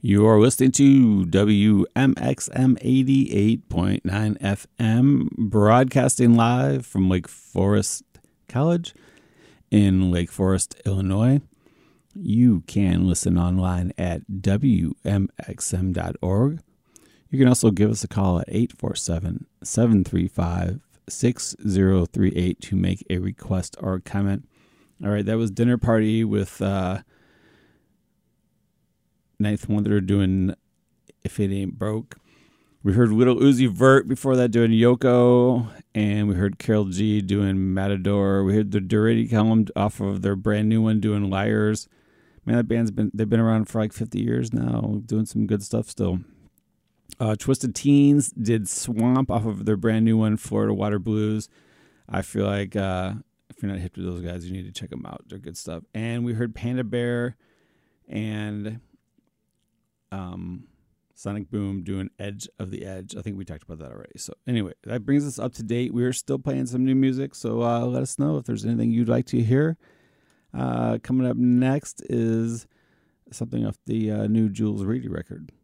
You are listening to WMXM 88.9 FM, broadcasting live from Lake Forest College in Lake Forest, Illinois. You can listen online at WMXM.org. You can also give us a call at 847-735-6038 to make a request or a comment. All right, that was Dinner Party with Ninth Wonder doing If It Ain't Broke. We heard Little Uzi Vert before that doing Yoko, and we heard Karol G doing Matador. We heard the Duretti Column off of their brand new one doing Liars. Man, that band's been around for like 50 years now, doing some good stuff still. Twisted Teens did Swamp off of their brand new one, Florida Water Blues. I feel like if you're not hip to those guys, you need to check them out. They're good stuff. And we heard Panda Bear and Sonic Boom doing Edge of the Edge. I think we talked about that already. So anyway, that brings us up to date. We're still playing some new music, so let us know if there's anything you'd like to hear. Coming up next is something off the new Jules Reedy record.